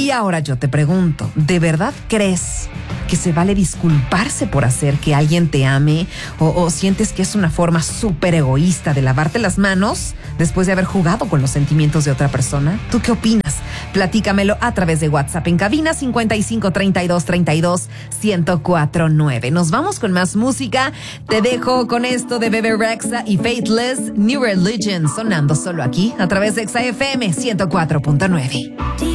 Y ahora yo te pregunto, ¿de verdad crees que se vale disculparse por hacer que alguien te ame? ¿O sientes que es una forma súper egoísta de lavarte las manos después de haber jugado con los sentimientos de otra persona? ¿Tú qué opinas? Platícamelo a través de WhatsApp en cabina 5532321049. Nos vamos con más música. Te dejo con esto de Bebe Rexha y Faithless, New Religion, sonando solo aquí a través de XFM 104.9.